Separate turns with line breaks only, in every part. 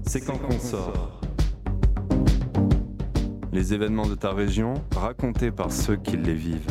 c'est quand qu'on sort. Les événements de ta région racontés par ceux qui les vivent.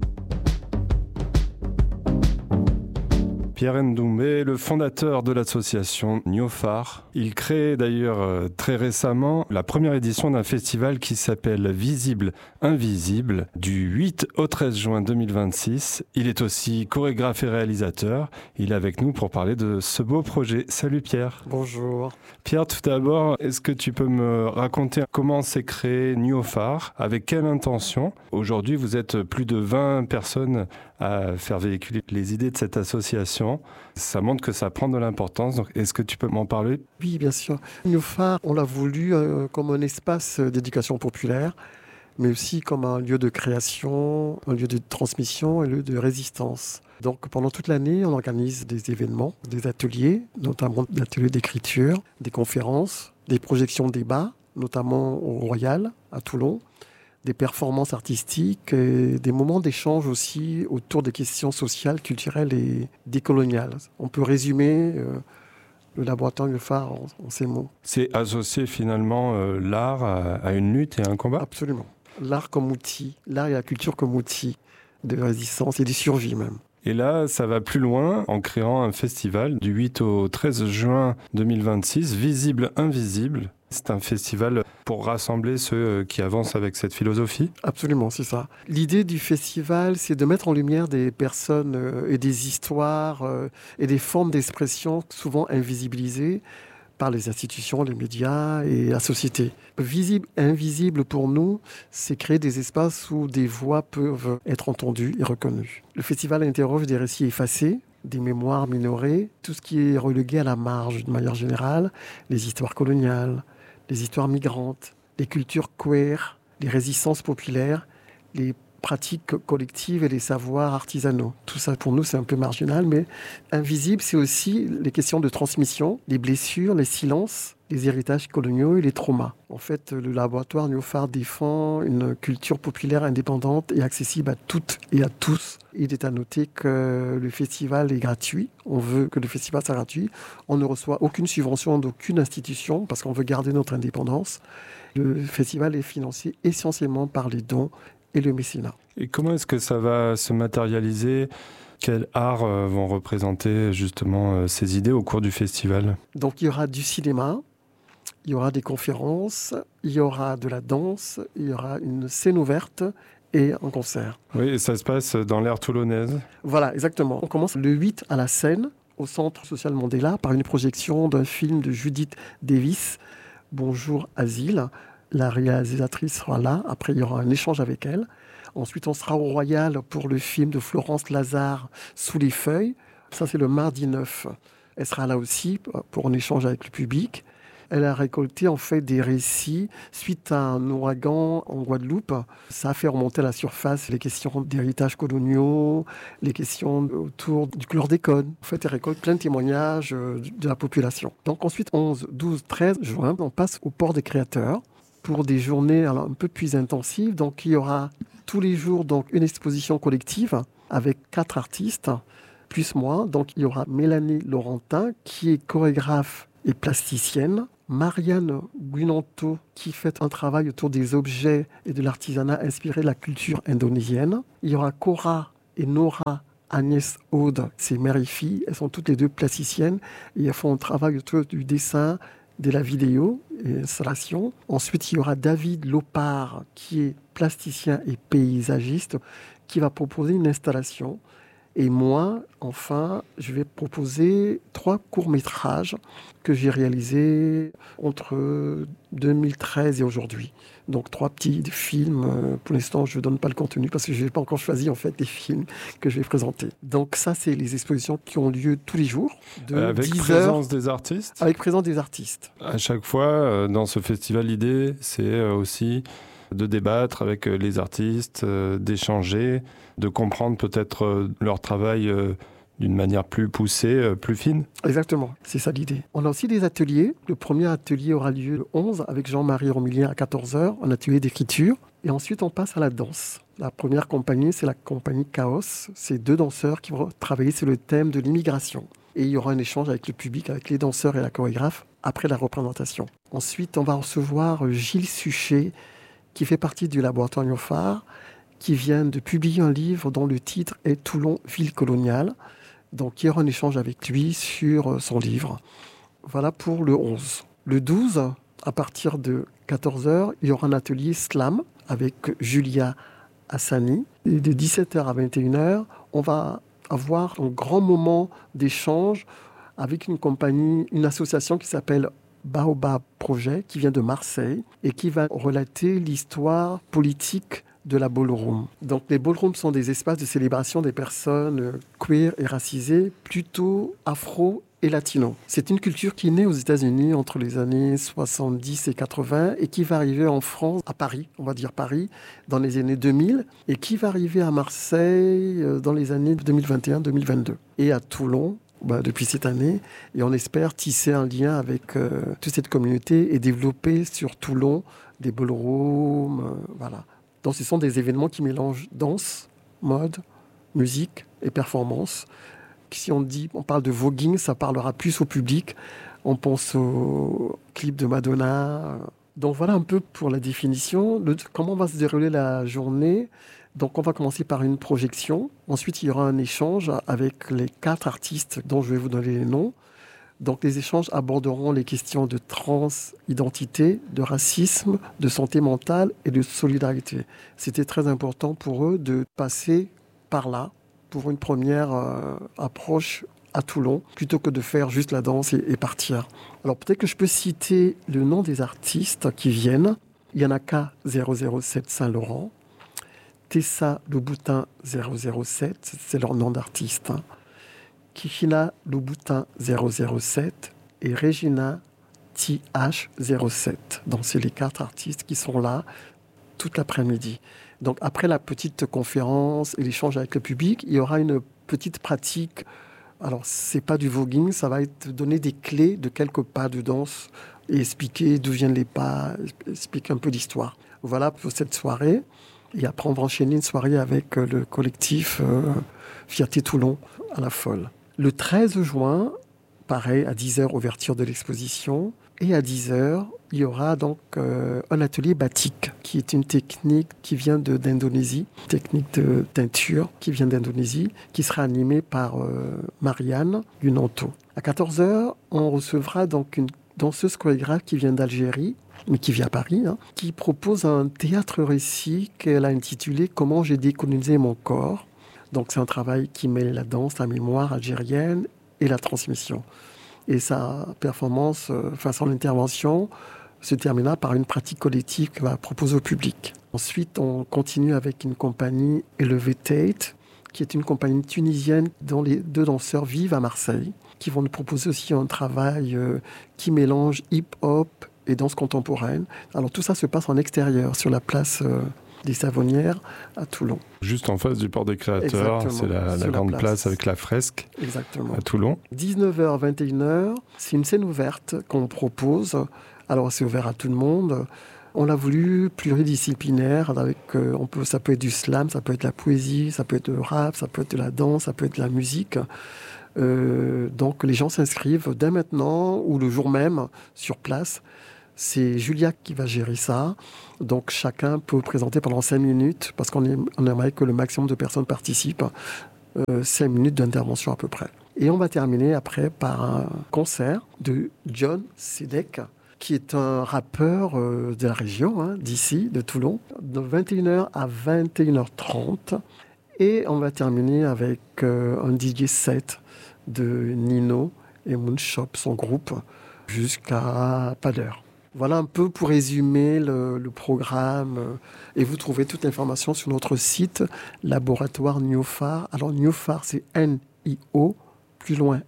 Pierre Ndoumbé, le fondateur de l'association Niofar. Il crée d'ailleurs très récemment la première édition d'un festival qui s'appelle Visible Invisible du 8 au 13 juin 2026. Il est aussi chorégraphe et réalisateur. Il est avec nous pour parler de ce beau projet. Salut Pierre.
Bonjour.
Pierre, tout d'abord, est-ce que tu peux me raconter comment s'est créé Niofar? Avec quelle intention? Aujourd'hui, vous êtes plus de 20 personnes à faire véhiculer les idées de cette association. Ça montre que ça prend de l'importance. Donc, est-ce que tu peux m'en parler?
Oui, bien sûr. Niofar, on l'a voulu comme un espace d'éducation populaire, mais aussi comme un lieu de création, un lieu de transmission et un lieu de résistance. Donc pendant toute l'année, on organise des événements, des ateliers, notamment des ateliers d'écriture, des conférences, des projections de débats, notamment au Royal, à Toulon, des performances artistiques et des moments d'échange aussi autour des questions sociales, culturelles et décoloniales. On peut résumer le laboratoire Niofar en ces mots.
C'est associer finalement l'art à une lutte et à un combat?
Absolument. L'art comme outil, l'art et la culture comme outil de résistance et de survie même.
Et là, ça va plus loin en créant un festival du 8 au 13 juin 2026, Visible Invisible. C'est un festival pour rassembler ceux qui avancent avec cette philosophie?
Absolument, c'est ça. L'idée du festival, c'est de mettre en lumière des personnes et des histoires et des formes d'expression souvent invisibilisées par les institutions, les médias et la société. Visible et invisible pour nous, c'est créer des espaces où des voix peuvent être entendues et reconnues. Le festival interroge des récits effacés, des mémoires minorées, tout ce qui est relégué à la marge de manière générale, les histoires coloniales, les histoires migrantes, les cultures queer, les résistances populaires, les pratiques collectives et les savoirs artisanaux. Tout ça, pour nous, c'est un peu marginal, mais invisible, c'est aussi les questions de transmission, les blessures, les silences, les héritages coloniaux et les traumas. En fait, le laboratoire Niofar défend une culture populaire indépendante et accessible à toutes et à tous. Il est à noter que le festival est gratuit. On veut que le festival soit gratuit. On ne reçoit aucune subvention d'aucune institution parce qu'on veut garder notre indépendance. Le festival est financé essentiellement par les dons et le mécénat.
Et comment est-ce que ça va se matérialiser? Quels arts vont représenter justement ces idées au cours du festival?
Donc il y aura du cinéma, il y aura des conférences, il y aura de la danse, il y aura une scène ouverte et un concert.
Oui, et ça se passe dans l'aire toulonnaise?
Voilà, exactement. On commence le 8 à la Seine, au Centre Social Mandela, par une projection d'un film de Judith Davis, Bonjour Asile. La réalisatrice sera là. Après, il y aura un échange avec elle. Ensuite, on sera au Royal pour le film de Florence Lazare, Sous les feuilles. Ça, c'est le mardi 9. Elle sera là aussi pour un échange avec le public. Elle a récolté en fait des récits suite à un ouragan en Guadeloupe. Ça a fait remonter à la surface les questions d'héritage coloniaux, les questions autour du chlordécone. En fait, elle récolte plein de témoignages de la population. Donc ensuite, 11, 12, 13 juin, on passe au port des créateurs pour des journées un peu plus intensives. Donc il y aura tous les jours donc, une exposition collective avec 4 artistes, plus moi. Donc il y aura Mélanie Laurentin qui est chorégraphe et plasticienne, Marianne Guinanto qui fait un travail autour des objets et de l'artisanat inspiré de la culture indonésienne. Il y aura Cora et Nora Agnès Aude, c'est mère et fille. Elles sont toutes les deux plasticiennes et elles font un travail autour du dessin, de la vidéo et installation. Ensuite, il y aura David Lopard, qui est plasticien et paysagiste, qui va proposer une installation. Et moi, enfin, je vais proposer 3 courts-métrages que j'ai réalisés entre 2013 et aujourd'hui. Donc 3 petits films. Pour l'instant, je ne donne pas le contenu parce que je n'ai pas encore choisi en fait les films que je vais présenter. Donc ça, c'est les expositions qui ont lieu tous les jours.
Avec présence des artistes?
Avec présence des artistes.
À chaque fois, dans ce festival, l'idée, c'est aussi de débattre avec les artistes, d'échanger, de comprendre peut-être leur travail d'une manière plus poussée, plus fine.
Exactement, c'est ça l'idée. On a aussi des ateliers. Le premier atelier aura lieu le 11 avec Jean-Marie Romilien à 14h, un atelier d'écriture. Et ensuite, on passe à la danse. La première compagnie, c'est la compagnie Chaos. C'est 2 danseurs qui vont travailler sur le thème de l'immigration. Et il y aura un échange avec le public, avec les danseurs et la chorégraphe après la représentation. Ensuite, on va recevoir Gilles Suchet, qui fait partie du laboratoire Niofar, qui vient de publier un livre dont le titre est Toulon, ville coloniale. Donc, il y aura un échange avec lui sur son livre. Voilà pour le 11. Le 12, à partir de 14h, il y aura un atelier slam avec Julia Hassani. Et de 17h à 21h, on va avoir un grand moment d'échange avec une compagnie, une association qui s'appelle Baobab Projet, qui vient de Marseille et qui va relater l'histoire politique de la ballroom. Donc les ballrooms sont des espaces de célébration des personnes queer et racisées, plutôt afro et latino. C'est une culture qui est née aux États-Unis entre les années 70 et 80 et qui va arriver en France, à Paris, on va dire Paris, dans les années 2000 et qui va arriver à Marseille dans les années 2021-2022 et à Toulon depuis cette année. Et on espère tisser un lien avec toute cette communauté et développer sur Toulon des ballrooms, voilà. Donc ce sont des événements qui mélangent danse, mode, musique et performance. Si on parle de voguing, ça parlera plus au public. On pense au clip de Madonna. Donc voilà un peu pour la définition. Comment va se dérouler la journée? Donc on va commencer par une projection. Ensuite, il y aura un échange avec les 4 artistes dont je vais vous donner les noms. Donc les échanges aborderont les questions de transidentité, de racisme, de santé mentale et de solidarité. C'était très important pour eux de passer par là pour une première approche à Toulon, plutôt que de faire juste la danse et partir. Alors peut-être que je peux citer le nom des artistes qui viennent. Yanaka 007 Saint-Laurent, Tessa Louboutin 007, c'est leur nom d'artiste. Kishina Louboutin 007 et Regina TH07. Donc c'est les 4 artistes qui sont là toute l'après-midi. Donc après la petite conférence et l'échange avec le public, il y aura une petite pratique. Alors c'est pas du voguing, ça va être donner des clés de quelques pas de danse et expliquer d'où viennent les pas, expliquer un peu l'histoire. Voilà pour cette soirée. Et après on va enchaîner une soirée avec le collectif Fierté Toulon à la Folle. Le 13 juin, pareil, à 10h, ouverture de l'exposition. Et à 10h, il y aura donc un atelier batik, qui est une technique qui vient d'Indonésie, technique de teinture qui vient d'Indonésie, qui sera animée par Marianne Yunanto. À 14h, on recevra donc une danseuse chorégraphe qui vient d'Algérie, mais qui vit à Paris, qui propose un théâtre-récit qu'elle a intitulé « Comment j'ai décolonisé mon corps ». Donc c'est un travail qui mêle la danse, la mémoire algérienne et la transmission. Et sa performance, son intervention, se terminera par une pratique collective qu'elle va proposer au public. Ensuite, on continue avec une compagnie Elevated, qui est une compagnie tunisienne dont les 2 danseurs vivent à Marseille, qui vont nous proposer aussi un travail qui mélange hip-hop et danse contemporaine. Alors tout ça se passe en extérieur, sur la place des Savonnières à Toulon.
Juste en face du port des créateurs, c'est la grande place avec la fresque.
Exactement.
À Toulon.
19h, 21h, c'est une scène ouverte qu'on propose. Alors c'est ouvert à tout le monde. On l'a voulu pluridisciplinaire, ça peut être du slam, ça peut être de la poésie, ça peut être du rap, ça peut être de la danse, ça peut être de la musique. Donc les gens s'inscrivent dès maintenant ou le jour même sur place. C'est Julia qui va gérer ça. Donc chacun peut présenter pendant 5 minutes, parce qu'on aimerait que le maximum de personnes participent. 5 minutes d'intervention à peu près. Et on va terminer après par un concert de John Sedek, qui est un rappeur de la région, d'ici, de Toulon, de 21h à 21h30. Et on va terminer avec un DJ set de Nino et Moonshop, son groupe, jusqu'à pas d'heure. Voilà un peu pour résumer le programme. Et vous trouvez toute l'information sur notre site Laboratoire Niofar. Alors Niofar, c'est N-I-O, plus loin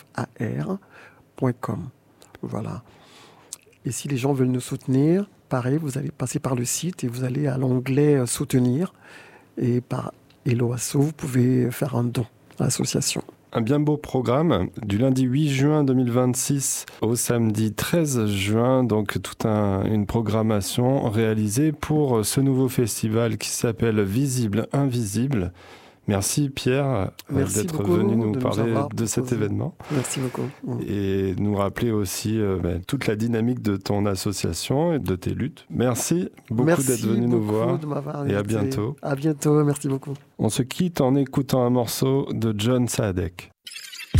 F-A-R.com. Voilà. Et si les gens veulent nous soutenir, pareil, vous allez passer par le site et vous allez à l'onglet Soutenir. Et par Hello Asso, vous pouvez faire un don à l'association.
Un bien beau programme du lundi 8 juin 2026 au samedi 13 juin, donc toute une programmation réalisée pour ce nouveau festival qui s'appelle Visible Invisible. Merci Pierre d'être venu nous parler de cet événement.
Merci beaucoup.
Et nous rappeler aussi toute la dynamique de ton association et de tes luttes. Merci beaucoup d'être venu nous voir. Et à bientôt.
À bientôt, merci beaucoup.
On se quitte en écoutant un morceau de John Saadek.